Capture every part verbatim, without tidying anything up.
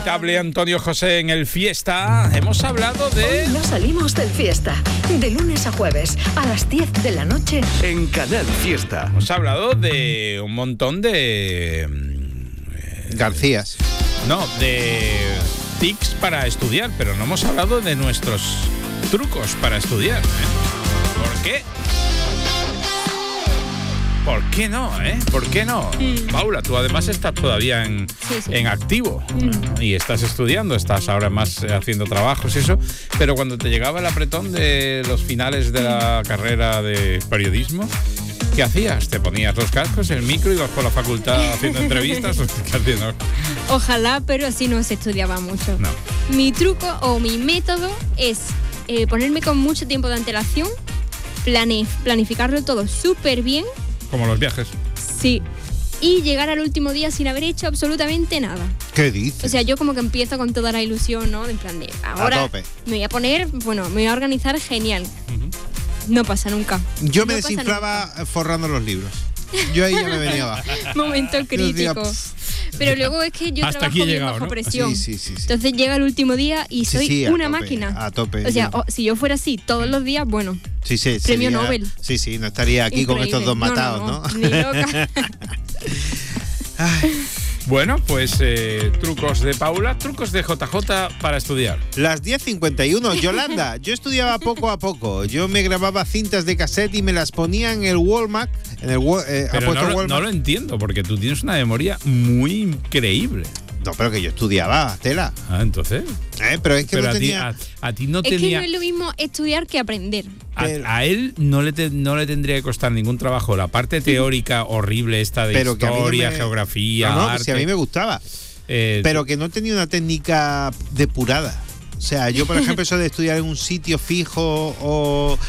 inevitable Antonio José en el Fiesta. Hemos hablado de... Hoy no salimos del Fiesta. De lunes a jueves, a las diez de la noche. En Canal Fiesta. Hemos hablado de un montón de... Garcías. No, de tics para estudiar, pero no hemos hablado de nuestros trucos para estudiar, ¿eh? ¿Por qué? ¿Por qué no, eh? ¿Por qué no? Mm. Paula, tú además estás todavía en, sí, sí. en activo mm. y estás estudiando, estás ahora más haciendo trabajos y eso, pero cuando te llegaba el apretón de los finales de la carrera de periodismo, ¿qué hacías? ¿Te ponías los cascos, el micro, ibas por la facultad haciendo entrevistas? ¿Qué hacías? Ojalá, pero así no se estudiaba mucho. No. Mi truco o mi método es eh, ponerme con mucho tiempo de antelación, plane- planificarlo todo súper bien. Como los viajes. Sí. Y llegar al último día sin haber hecho absolutamente nada. ¿Qué dices? O sea, yo como que empiezo con toda la ilusión, ¿no? En plan de, ahora a tope. Me voy a poner, bueno, me voy a organizar genial. Uh-huh. No pasa nunca. Yo me no desinflaba forrando los libros. Yo ahí ya me venía abajo. Momento crítico. Pero luego es que yo hasta trabajo aquí he bien llegado, bajo ¿no? presión. Sí, sí, sí, sí. Entonces llega el último día y sí, soy sí, una tope, máquina. A tope. O sea, o, si yo fuera así todos los días, bueno. Sí, sí, premio sería, Nobel. Sí, sí, no estaría aquí Increíble. Con estos dos matados, ¿no? no, no, ¿no? Ni loca. Ay. Bueno, pues eh, trucos de Paula, trucos de J J para estudiar. Las diez cincuenta y uno, Yolanda, yo estudiaba poco a poco. Yo me grababa cintas de cassette y me las ponía en el Walmart. En el, eh, Pero no, Walmart. No lo entiendo, porque tú tienes una memoria muy increíble. No, pero que yo estudiaba, Tela. Ah, entonces. Eh, pero es que pero no a tenía. Ti, a, a ti no es tenía. que no es lo mismo estudiar que aprender. A, a él no le, te, no le tendría que costar ningún trabajo. La parte teórica horrible esta de pero historia, no me... geografía, no, no, arte. Si a mí me gustaba. Eh, pero que no tenía una técnica depurada. O sea, yo, por ejemplo, eso de estudiar en un sitio fijo o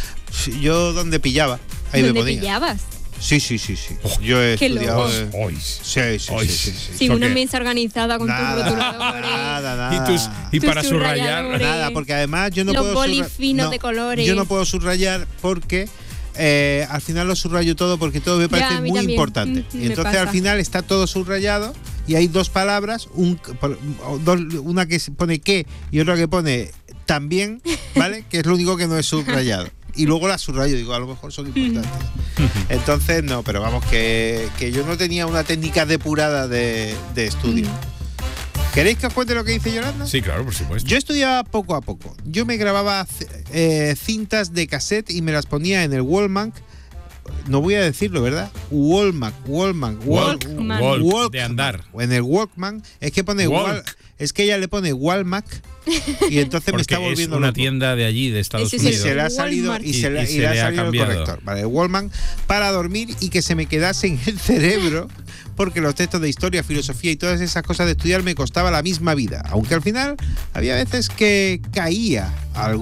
yo donde pillaba, ahí ¿Dónde me ponía. pillabas? Sí, sí, sí, sí. Yo he Qué estudiado. Eh, hoy. Sí, sí, sí, sí, sí, sí. Sí, una mesa organizada con nada, tus rotuladores. Nada, nada. Y, tus, y tus para subrayar. Nada, porque además yo no los puedo. Los bolis finos no, de colores. Yo no puedo subrayar porque. Eh, al final lo subrayo todo porque todo me parece ya, muy también. importante. Mm, y entonces al final está todo subrayado y hay dos palabras, un, dos, una que pone que y otra que pone también, ¿vale? Que es lo único que no es subrayado. Y luego la subrayo, digo, a lo mejor son importantes. Entonces, no, pero vamos, que, que yo no tenía una técnica depurada de, de estudio. ¿Queréis que os cuente lo que dice Yolanda? Sí, claro, por supuesto. Yo estudiaba poco a poco. Yo me grababa eh, cintas de cassette y me las ponía en el Walkman. No voy a decirlo, ¿verdad? Walkman, Walkman, Walkman. Walk, Walk, de andar. O en el Walkman. Es que pone Wal, es que ella le pone Walmart y entonces me está volviendo es una loco. Tienda de allí, de Estados Ese Unidos. Y se le ha salido y, y se le, y se le ha salido el corrector. Vale, Walkman para dormir y que se me quedase en el cerebro. Porque los textos de historia, filosofía y todas esas cosas de estudiar me costaba la misma vida. Aunque al final había veces que caía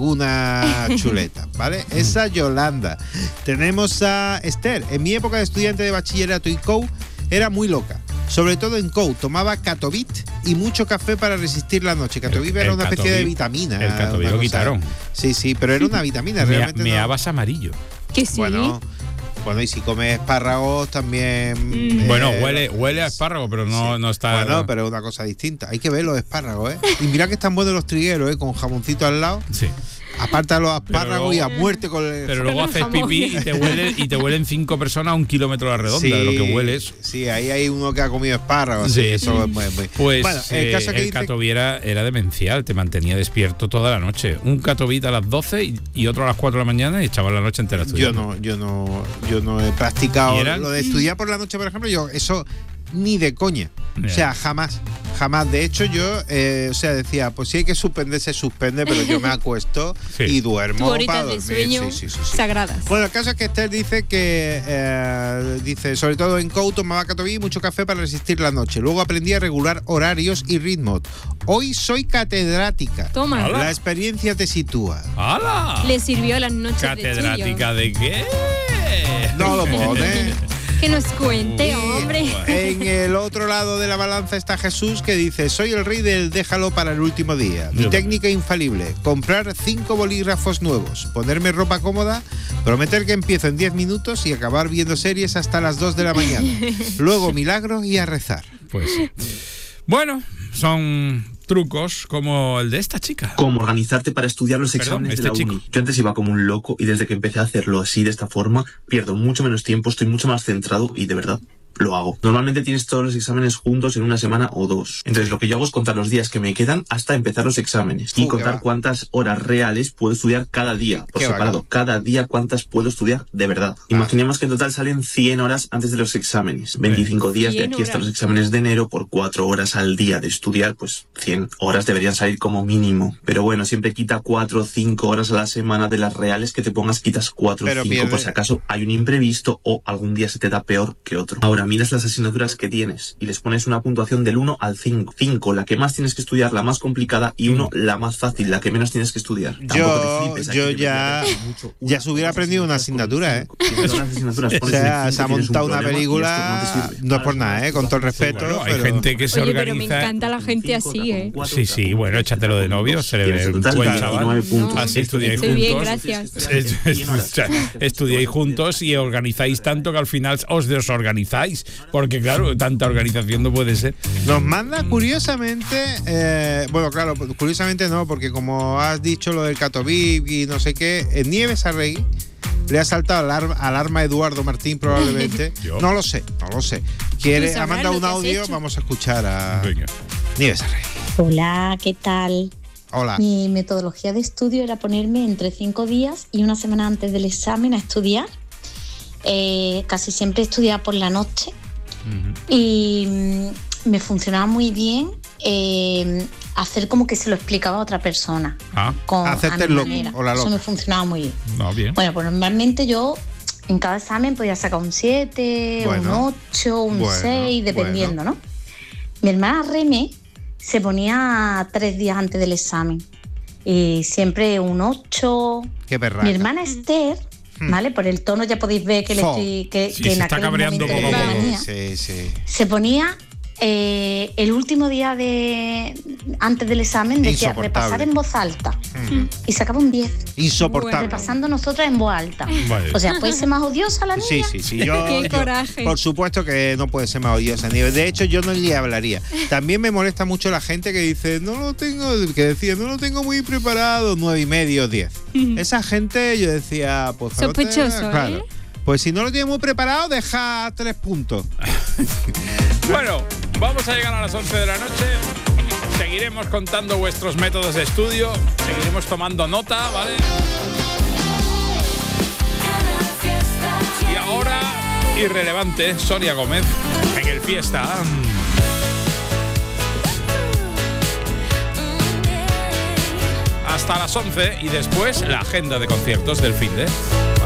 alguna chuleta, ¿vale? Esa Yolanda. Tenemos a Esther. En mi época de estudiante de bachillerato y C O U era muy loca. Sobre todo en C O U. Tomaba Catovit y mucho café para resistir la noche. Catovit era una especie de vitamina. El Catovit lo quitaron. Sí, sí, pero era una vitamina. Realmente me no. Meabas amarillo. Que sí. Bueno, Bueno, y si comes espárragos también... Mm. Eh, bueno, huele huele a espárrago, pero no, sí. no está... Bueno, pero es una cosa distinta. Hay que ver los espárragos, ¿eh? Y mira que están buenos los trigueros, ¿eh? Con jamoncito al lado. Sí. Aparta los espárragos luego, y a muerte con el... Pero luego haces pipí y te huele y te huelen cinco personas a un kilómetro a la redonda, sí, de lo que hueles. Sí, ahí hay uno que ha comido espárragos. Sí, eso es muy, muy... Pues bueno, el, caso eh, que el dice... Catoviera era demencial, te mantenía despierto toda la noche. Un Catovit a las doce y, y otro a las cuatro de la mañana y echabas la noche entera estudiando. Yo no, yo no, yo no he practicado lo de estudiar por la noche, por ejemplo, yo eso ni de coña. Yeah. O sea, jamás, jamás. De hecho, yo, eh, o sea, decía, pues si hay que suspender, se suspende, pero yo me acuesto sí. y duermo para dormir. De sueño sí, sí, sí, sí. sagradas. Bueno, el caso es que Esther dice que, eh, dice, sobre todo en C O U tomaba Catoví y mucho café para resistir la noche. Luego aprendí a regular horarios y ritmos. Hoy soy catedrática. Toma. ¿Ala? La experiencia te sitúa. ¡Hala! Le sirvió las noches ¿Catedrática de, de qué? No lo pone. Que nos cuente, hombre. En el otro lado de la balanza está Jesús, que dice: soy el rey del déjalo para el último día. Mi técnica infalible: comprar cinco bolígrafos nuevos, ponerme ropa cómoda, prometer que empiezo en diez minutos y acabar viendo series hasta las dos de la mañana. Luego milagro y a rezar. Pues bueno, son trucos como el de esta chica. Cómo organizarte para estudiar los Perdón, exámenes este de la chico. uni. Yo antes iba como un loco y desde que empecé a hacerlo así, de esta forma, pierdo mucho menos tiempo, estoy mucho más centrado y de verdad lo hago. Normalmente tienes todos los exámenes juntos en una semana o dos. Entonces lo que yo hago es contar los días que me quedan hasta empezar los exámenes y Uh, contar cuántas horas reales puedo estudiar cada día, por Qué separado. bacán. Cada día cuántas puedo estudiar de verdad. Imaginemos que en total salen cien horas antes de los exámenes. veinticinco días de cien aquí hasta horas. los exámenes de enero por cuatro horas al día de estudiar, pues cien horas deberían salir como mínimo. Pero bueno, siempre quita cuatro o cinco horas a la semana de las reales que te pongas, quitas cuatro o Pero cinco pierde. por si acaso hay un imprevisto o algún día se te da peor que otro. Ahora miras las asignaturas que tienes y les pones una puntuación del uno al cinco. cinco, la que más tienes que estudiar, la más complicada, y uno, la más fácil, la que menos tienes que estudiar. Tampoco te Yo, flipes, aquí yo debería ya, haber mucho. ya se hubiera aprendido una asignatura, ¿eh? O sea, se ha montado una película, no es por nada, ¿eh? Con todo el respeto. Bueno, hay pero- gente que se Oye, organiza. pero me encanta la gente así, ¿eh? Sí, sí, bueno, échatelo de novio, se le ve el Total, buen veintinueve chaval. puntos. Así estudiáis Estoy bien, juntos. gracias. O sea, estudiáis juntos y organizáis tanto que al final os desorganizáis. Porque, claro, tanta organización no puede ser. Nos manda curiosamente, eh, bueno, claro, curiosamente no, porque como has dicho lo del Catovip y no sé qué, en Nieves Arregui le ha saltado alarma, alarma a Eduardo Martín probablemente. Yo. No lo sé, no lo sé. Quiere, Tú ha sabrás mandado lo un que has audio, hecho. vamos a escuchar a Venga. Nieves Arregui. Hola, ¿qué tal? Hola. Mi metodología de estudio era ponerme entre cinco días y una semana antes del examen a estudiar. Eh, casi siempre estudiaba por la noche y mm, me funcionaba muy bien eh, hacer como que se lo explicaba a otra persona. Ah, Con, Hacerte a mi el loco manera. o la Eso loca. me funcionaba muy bien. no, bien. Bueno, pues normalmente yo en cada examen podía sacar un siete, Bueno. un ocho, un Bueno, seis, dependiendo, ¿no? Mi hermana Reme se ponía tres días antes del examen y siempre un ocho. Qué perra. Mi hermana Esther, Hmm. ¿vale? Por el tono ya podéis ver que, le Fo. estoy, que, Sí, que se en está aquel cabreando momento poco a le poco. manía. Sí, sí. Se ponía eh, el último día de antes del examen, decía Insoportable. repasar en voz alta Mm. y sacaba un diez. Insoportable. Repasando nosotras en voz alta. Vale. O sea, puede ser más odiosa la niña. Sí, sí, sí. Yo, Qué yo- coraje. por supuesto que no puede ser más odiosa. Ni- De hecho, yo no le hablaría. También me molesta mucho la gente que dice, no lo tengo, que decía, no lo tengo muy preparado, nueve y medio, diez. Esa gente, yo decía, pues Sospechoso, claro. ¿eh? Pues si no lo tiene muy preparado, deja tres puntos. Bueno, vamos a llegar a las once de la noche. Seguiremos contando vuestros métodos de estudio. Seguiremos tomando nota, ¿vale? Y ahora, irrelevante, Sonia Gómez en el Fiesta. Hasta las once y después la agenda de conciertos del fin de.